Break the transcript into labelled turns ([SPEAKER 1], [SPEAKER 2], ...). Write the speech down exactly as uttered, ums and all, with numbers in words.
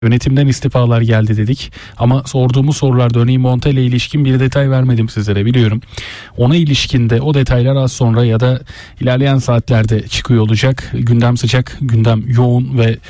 [SPEAKER 1] Yönetimden istifalar geldi dedik ama sorduğumuz sorularda örneğin Montella ilişkin bir detay vermedim sizlere, biliyorum. Ona ilişkin de o detaylar az sonra ya da ilerleyen saatlerde çıkıyor olacak. Gündem sıcak, gündem yoğun ve